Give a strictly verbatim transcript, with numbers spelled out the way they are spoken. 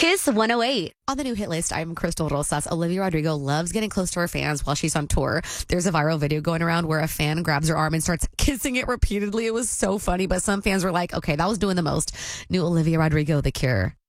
Kiss one oh eight. On the new hit list, I'm Crystal Rosas. Olivia Rodrigo loves getting close to her fans while she's on tour. There's a viral video going around where a fan grabs her arm and starts kissing it repeatedly. It was so funny, but some fans were like, okay, that was doing the most. New Olivia Rodrigo, The Cure.